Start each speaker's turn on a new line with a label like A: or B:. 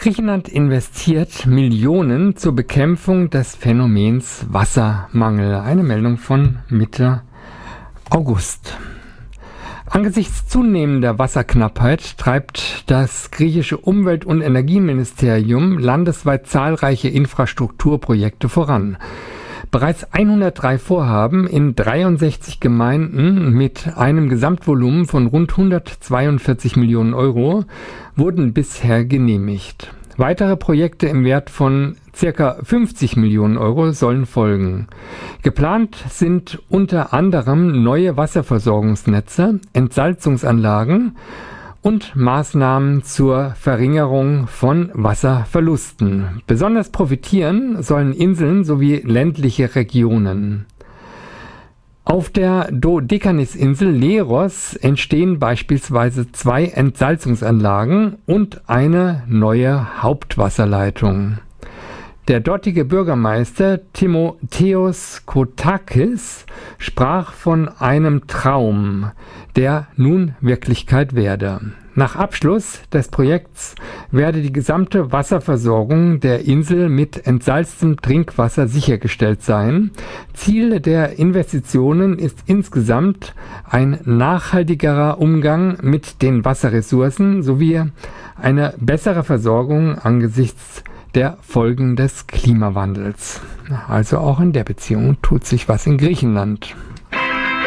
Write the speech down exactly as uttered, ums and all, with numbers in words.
A: Griechenland investiert Millionen zur Bekämpfung des Phänomens Wassermangel. Eine Meldung von Mitte August. Angesichts zunehmender Wasserknappheit treibt das griechische Umwelt- und Energieministerium landesweit zahlreiche Infrastrukturprojekte voran. Bereits hundertdrei Vorhaben in dreiundsechzig Gemeinden mit einem Gesamtvolumen von rund hundertzweiundvierzig Millionen Euro wurden bisher genehmigt. Weitere Projekte im Wert von ca. fünfzig Millionen Euro sollen folgen. Geplant sind unter anderem neue Wasserversorgungsnetze, Entsalzungsanlagen und Maßnahmen zur Verringerung von Wasserverlusten. Besonders profitieren sollen Inseln sowie ländliche Regionen. Auf der Dodekanisinsel Leros entstehen beispielsweise zwei Entsalzungsanlagen und eine neue Hauptwasserleitung. Der dortige Bürgermeister Timotheos Kotakis sprach von einem Traum, der nun Wirklichkeit werde. Nach Abschluss des Projekts werde die gesamte Wasserversorgung der Insel mit entsalztem Trinkwasser sichergestellt sein. Ziel der Investitionen ist insgesamt ein nachhaltigerer Umgang mit den Wasserressourcen sowie eine bessere Versorgung angesichts der Folgen des Klimawandels. Also auch in der Beziehung tut sich was in Griechenland.